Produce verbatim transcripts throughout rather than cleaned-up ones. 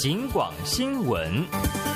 警广新闻。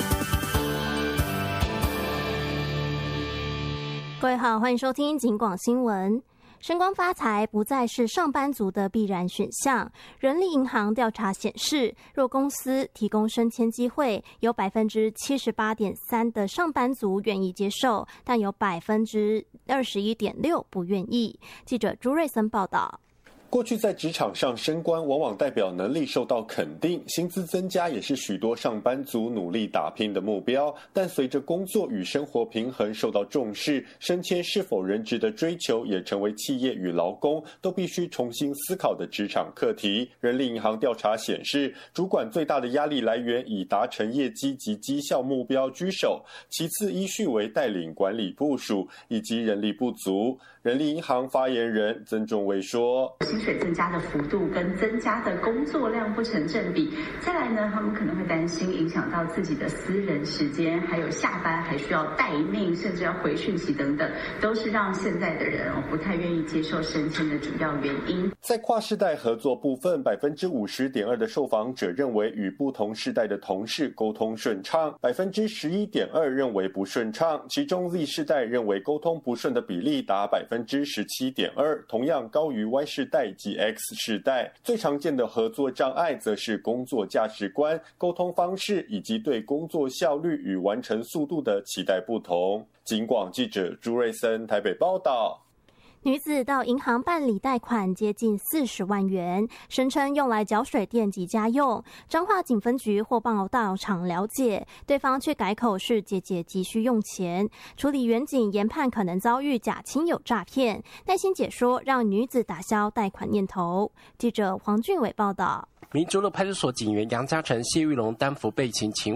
各位好，欢迎收听警广新闻。升官发财不再是上班族的必然选项。人力银行调查显示，若公司提供升迁机会，有百分之七十八点三的上班族愿意接受，但有百分之二十一点六不愿意。记者朱瑞森报道。 过去在职场上升官，往往代表能力受到肯定，薪资增加也是许多上班族努力打拼的目标。但随着工作与生活平衡受到重视，升迁是否人质的追求，也成为企业与劳工都必须重新思考的职场课题。人力银行调查显示，主管最大的压力来源以达成业绩及绩效目标居首，其次依序为带领管理部署以及人力不足。人力银行发言人曾仲威说， 薪水增加的幅度跟增加的工作量不成正比，再来呢，他们可能会担心影响到自己的私人时间，还有下班还需要待命，甚至要回讯息等等，都是让现在的人不太愿意接受升迁的主要原因。 在跨世代合作部分，百分之五十点二的受访者认为与不同世代的同事沟通顺畅，百分之十一点二认为不顺畅，其中 Z 世代认为沟通不顺的比例达百分之十七点二，同样高于 Y 世代及 X 世代。最常见的合作障碍则是工作价值观、沟通方式以及对工作效率与完成速度的期待不同。警广记者朱瑞森台北报道。 女子到银行办理贷款接近四十万元，声称用来缴水电及家用。彰化警分局获报到场了解，对方却改口是姐姐急需用钱。处理员警研判可能遭遇假亲友诈骗，耐心解说让女子打消贷款念头。记者黄俊伟报道。 民族路派出所警员杨嘉诚、谢玉龙担负备勤勤